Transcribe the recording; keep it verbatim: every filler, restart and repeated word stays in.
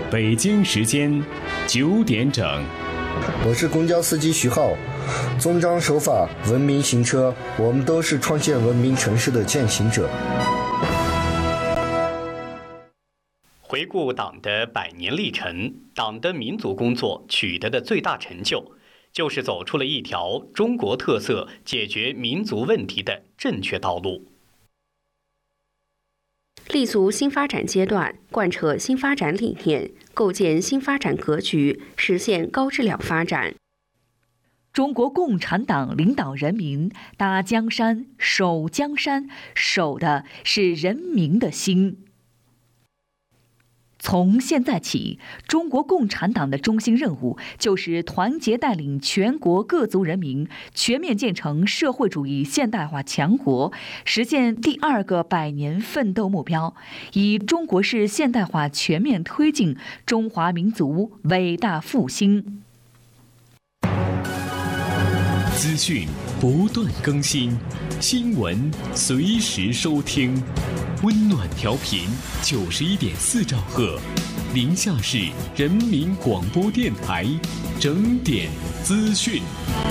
北京时间九点整。 我是公交司机徐浩，遵章守法，文明行车，我们都是创建文明城市的践行者。 回顾党的百年历程，党的民族工作取得的最大成就，就是走出了一条中国特色解决民族问题的正确道路。 立足新发展阶段，贯彻新发展理念，构建新发展格局，实现高质量发展。 中国共产党领导人民打江山、守江山，守的是人民的心。从现在起，中国共产党的中心任务就是团结带领全国各族人民全面建成社会主义现代化强国，实现第二个百年奋斗目标，以中国式现代化全面推进中华民族伟大复兴。 资讯不断更新，新闻随时收听。温暖调频九十一点四兆赫，宁夏市人民广播电台，整点资讯。